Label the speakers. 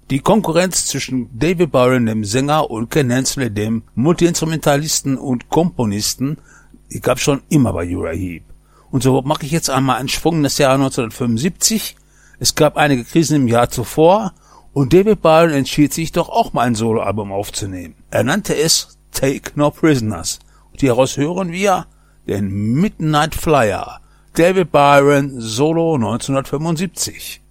Speaker 1: Die Konkurrenz zwischen David Byron, dem Sänger, und Ken Hensley, dem Multiinstrumentalisten und Komponisten, die gab es schon immer bei Uriah Heep. Und so mache ich jetzt einmal einen Sprung in das Jahr 1975. Es gab einige Krisen im Jahr zuvor und David Byron entschied sich doch auch mal ein Soloalbum aufzunehmen. Er nannte es Take No Prisoners. Und hieraus hören wir den Midnight Flyer. David Byron Solo 1975.